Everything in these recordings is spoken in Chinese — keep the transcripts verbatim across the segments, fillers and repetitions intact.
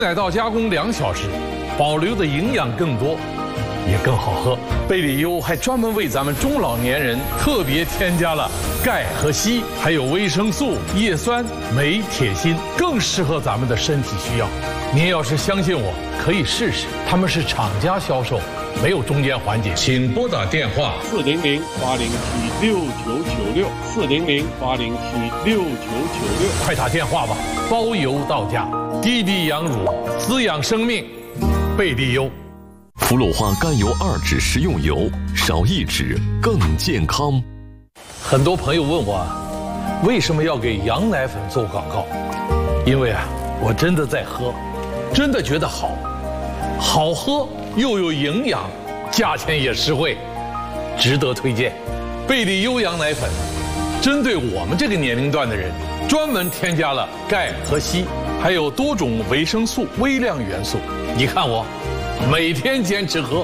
奶到加工两小时，保留的营养更多，也更好喝。贝里优还专门为咱们中老年人特别添加了钙和硒，还有维生素、叶酸、镁、铁、锌，更适合咱们的身体需要。您要是相信我，可以试试。他们是厂家销售，没有中间环节。请拨打电话四零零八零七六九九六四零零八零七六九九六， 快打电话吧，包邮到家。滴滴羊乳，滋养生命，贝利优。 氟鲁化甘油二酯食用油，少一酯更健康。 很多朋友问我，为什么要给羊奶粉做广告？因为啊，我真的在喝，真的觉得好，好喝又有营养，价钱也实惠，值得推荐。贝利优羊奶粉，针对我们这个年龄段的人，专门添加了钙和硒，还有多种维生素、微量元素。你看我，每天坚持喝。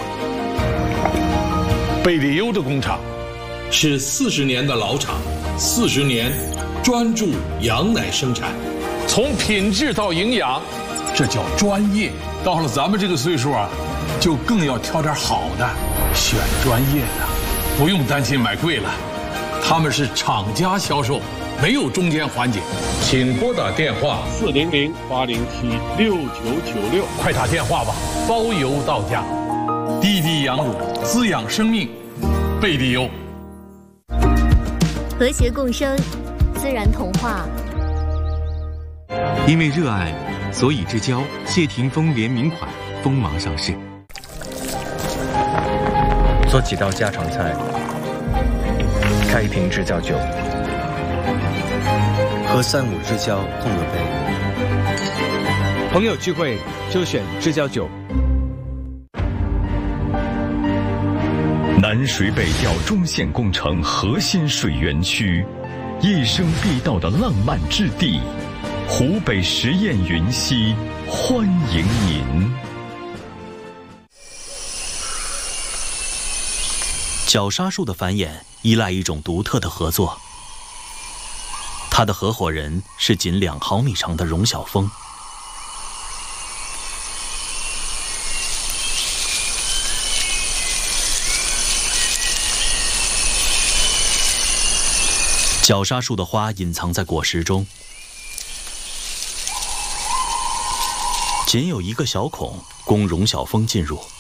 贝利优的工厂是四十年的老厂，四十年专注羊奶生产，从品质到营养，这叫专业。到了咱们这个岁数啊，就更要挑点好的，选专业的，不用担心买贵了。他们是厂家销售，没有中间环节。请拨打电话四零零八零七六九九六， 快打电话吧，包邮到家。滴滴羊乳，滋养生命，贝利优。 和谐共生，自然童话。 因为热爱，所以之交谢霆锋联名款锋芒上市。 做几道家常菜，开一瓶知交酒，和三五知交碰个杯。朋友聚会就选知交酒。 南水北调中线工程核心水源区，一生必到的浪漫之地，湖北十堰云溪欢迎您。 角鲨树的繁衍依赖一种独特的合作，它的合伙人是仅两毫米长的荣晓峰。角鲨树的花隐藏在果实中，仅有一个小孔供荣晓峰进入。